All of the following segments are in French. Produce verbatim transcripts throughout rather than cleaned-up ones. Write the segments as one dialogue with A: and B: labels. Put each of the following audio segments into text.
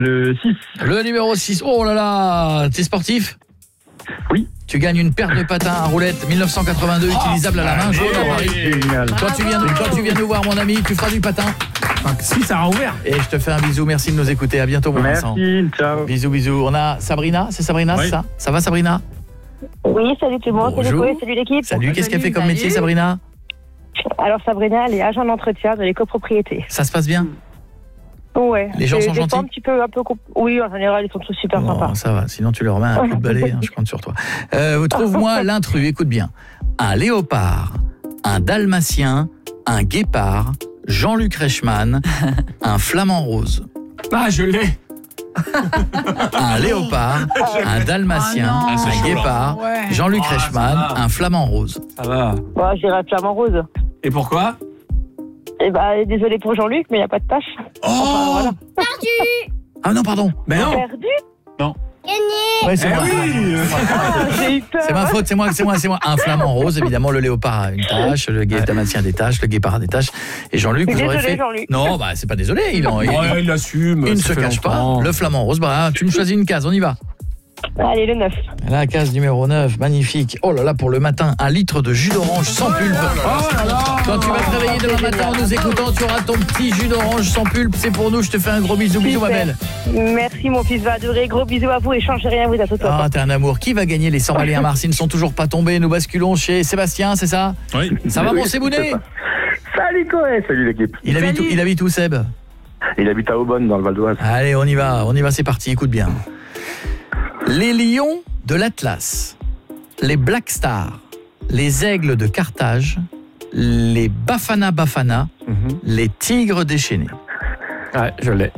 A: Le six.
B: Le numéro six. Oh là là, t'es sportif ?
A: Oui.
B: Tu gagnes une paire de patins à roulettes mille neuf cent quatre-vingt-deux oh, utilisables à la main jaune à Paris.
A: Génial.
B: Quand tu viens quand tu viens nous voir mon ami, tu feras du patin.
C: Si ça a ouvert.
B: Et je te fais un bisou, merci de nous écouter. À bientôt mon Vincent.
A: Merci, ciao.
B: Bisous bisous. On a Sabrina, c'est Sabrina,
A: oui.
B: c'est ça ? Ça va Sabrina ?
D: Oui, salut tout le monde, salut
B: Bonjour.
D: Chloé, salut l'équipe.
B: Salut, qu'est-ce qu'elle fait comme
E: salut.
B: métier Sabrina ?
D: Alors Sabrina, elle est agent d'entretien de l'écopropriété.
B: Ça se passe bien ?
D: Ouais.
B: Les gens
D: C'est
B: sont
D: des
B: gentils
D: fois un petit peu, un peu compl- Oui, en général, ils sont tous super
B: Bon,
D: sympas.
B: ça va, sinon tu leur mets un coup de balai, hein, je compte sur toi. Euh, trouve-moi l'intrus, écoute bien. Un léopard, un dalmatien, un guépard, Jean-Luc Reichmann, un flamand rose.
C: Ah, je l'ai.
B: Un léopard, un dalmatien,
E: Oh non.
B: un guépard,
E: Ouais.
B: Jean-Luc
C: Ah,
B: Reichmann,
C: ça va.
B: un flamand rose.
C: Ça va.
D: Bon, je dirais flamant rose.
C: Et pourquoi?
D: Eh ben, désolé pour Jean-Luc, mais il n'y a pas de tâche.
B: Oh
D: Enfin, voilà.
B: Ah non, pardon.
C: Mais non.
D: Perdu.
B: Ouais, c'est
C: Eh
B: moi.
C: oui.
D: Ah, j'ai eu peur.
B: C'est ma faute, c'est moi, c'est moi, c'est moi. Un flamand rose, évidemment, le léopard a une tâche, le dalmatien a des tâches, le guépard a des tâches. Et Jean-Luc, vous
D: Désolé,
B: aurez fait...
D: Jean-Luc.
B: Non, bah c'est pas désolé, il en... il-
C: Ouais, il assume.
B: il ne
C: ça
B: se
C: fait
B: cache
C: longtemps.
B: pas. Le flamand rose, bah tu me choisis une case, on y va.
D: Allez, le neuf.
B: La case numéro neuf, magnifique. Oh là là, pour le matin, un litre de jus d'orange sans pulpe.
C: Oh là là.
B: Quand tu vas te réveiller demain matin en nous écoutant, tu auras ton petit jus d'orange sans pulpe. C'est pour nous, je te fais un gros bisou, bisou ma
D: Super.
B: belle.
D: Merci, mon fils va adorer. Gros bisous à vous et changez rien, vous êtes au top.
B: Ah, t'es un amour. Qui va gagner les cent balais à Mars? Ils ne sont toujours pas tombés. Nous basculons chez Sébastien, c'est ça?
A: Oui.
B: Ça va, mon Sébounet?
A: Salut Chloé, salut l'équipe.
B: Il habite où, il habite où, Seb?
A: Il habite à Aubonne dans le Val d'Oise.
B: Allez, on y va, on y va, c'est parti, écoute bien. Les lions de l'Atlas, les Black Stars, les aigles de Carthage, les Bafana Bafana,
C: Mhm.
B: les tigres déchaînés.
C: Ouais, je l'ai.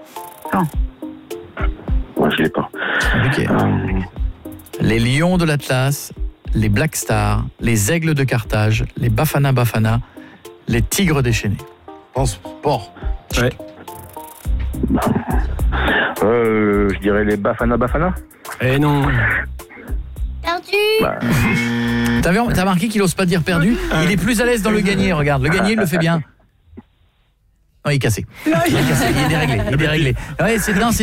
A: Moi, je l'ai pas.
B: Ok.
A: Euh,
B: Les lions de l'Atlas, les Black Stars, les aigles de Carthage, les Bafana Bafana, les tigres déchaînés. Pense sport.
C: Ouais.
A: euh, je dirais les Bafana Bafana.
C: Eh non.
A: Bah,
B: T'as vu, t'as remarqué qu'il n'ose pas dire perdu? Il est plus à l'aise dans le gagné, regarde. Le gagné, il le fait bien. Non, il est cassé. Il est cassé, il est déréglé. Il est déréglé. Ouais, c'est, non, c'est